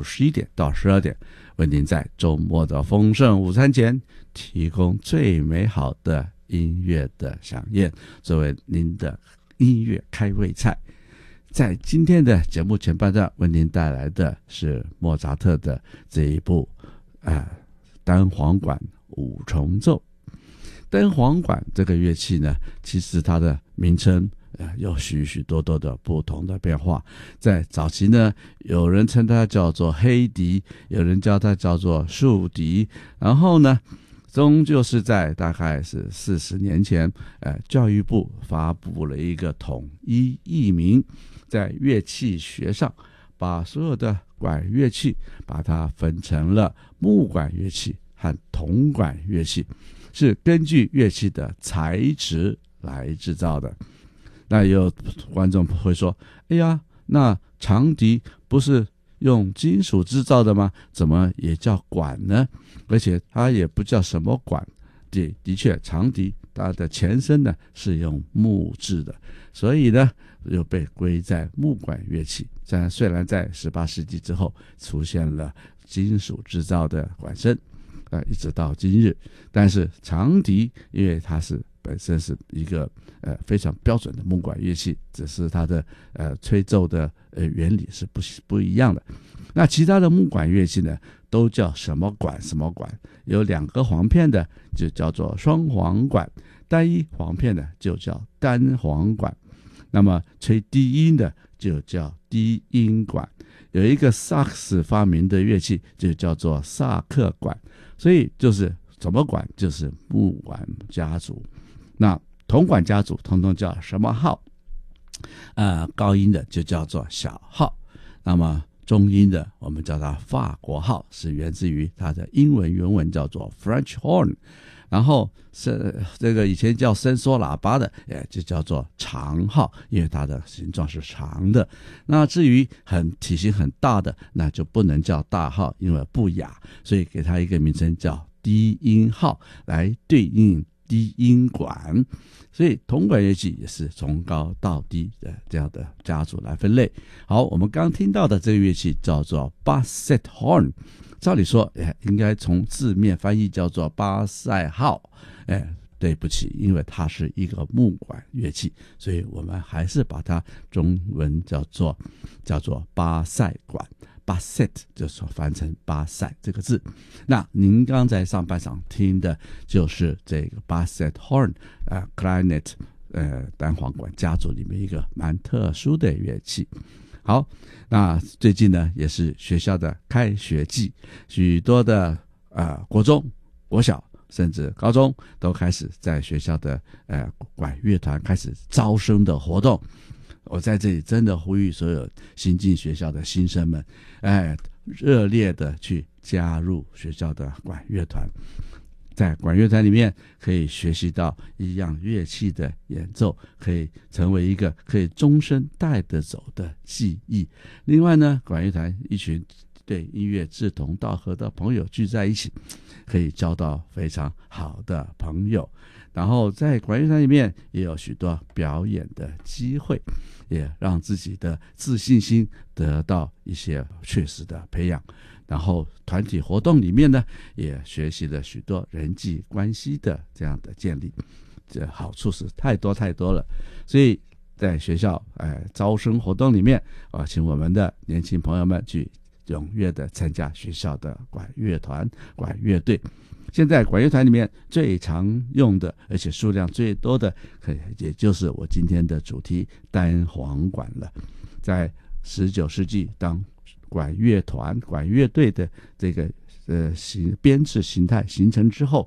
午11点到12点，为您在周末的丰盛午餐前提供最美好的音乐的飨宴，作为您的音乐开胃菜。在今天的节目前半段，为您带来的是莫扎特的这一部单簧管五重奏。单簧管这个乐器呢，其实它的名称有许许多多的不同的变化。在早期呢，有人称它叫做黑笛，有人叫它叫做竖笛，然后呢终究是在大概是40年前，教育部发布了一个统一译名，在乐器学上把所有的管乐器把它分成了木管乐器和铜管乐器，是根据乐器的材质来制造的。那也有观众会说，哎呀，那长笛不是用金属制造的吗？怎么也叫管呢？而且它也不叫什么管。的确，长笛它的前身呢是用木制的，所以呢又被归在木管乐器。虽然在18世纪之后出现了金属制造的管身，一直到今日，但是长笛因为它是本身是一个非常标准的木管乐器，只是它的吹奏的原理是不一样的。那其他的木管乐器呢，都叫什么管什么管，有2个簧片的就叫做双簧管，单一簧片的就叫单簧管。那么吹低音的就叫低音管，有一个萨克斯发明的乐器就叫做萨克管，所以就是什么管就是木管家族。那铜管家族通通叫什么号？高音的就叫做小号，那么中音的我们叫它法国号，是源自于它的英文原文叫做 French horn。然后是这个以前叫伸缩喇叭的，就叫做长号，因为它的形状是长的。那至于体型很大的，那就不能叫大号，因为不雅，所以给它一个名称叫低音号，来对应低音管。所以铜管乐器也是从高到低的这样的家族来分类。好，我们刚听到的这个乐器叫做 Basset horn， 照理说应该从字面翻译叫做巴塞号，对不起，因为它是一个木管乐器，所以我们还是把它中文叫做巴塞管。Basset 就是翻成巴塞这个字。那您刚在上半场听的就是这个 Basset horn clarinet 单簧管家族里面一个蛮特殊的乐器。好，那最近呢也是学校的开学季，许多的国中、国小甚至高中都开始在学校的管乐团开始招生的活动。我在这里真的呼吁所有新进学校的新生们，热烈的去加入学校的管乐团。在管乐团里面可以学习到一样乐器的演奏，可以成为一个可以终身带得走的记忆。另外呢，管乐团一群对音乐志同道合的朋友聚在一起，可以交到非常好的朋友。然后在管乐团里面也有许多表演的机会，也让自己的自信心得到一些确实的培养。然后团体活动里面呢，也学习了许多人际关系的这样的建立，这好处是太多太多了。所以在学校招生活动里面，请我们的年轻朋友们去踊跃的参加学校的管乐团、管乐队。现在管乐团里面最常用的，而且数量最多的，也就是我今天的主题单簧管了。在19世纪，当管乐团、管乐队的这个编制形态形成之后，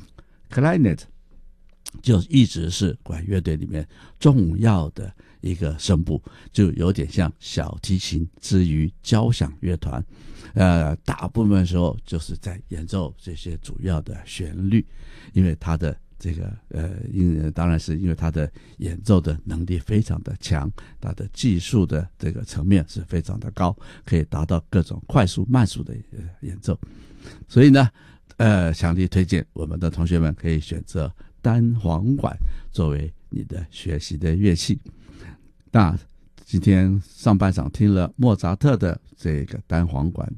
Clarinet 就一直是管乐队里面重要的一个声部，就有点像小提琴之于交响乐团，大部分时候就是在演奏这些主要的旋律，因为它的这个当然是因为他的演奏的能力非常的强，他的技术的这个层面是非常的高，可以达到各种快速慢速的演奏。所以呢强力推荐我们的同学们可以选择单簧管作为你的学习的乐器。那今天上半场听了莫扎特的这个单簧管